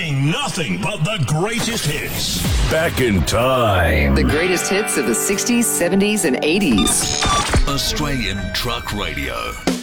playing nothing but the greatest hits. Back in time. The greatest hits of the 60s, 70s, and 80s. Australian Truck Radio.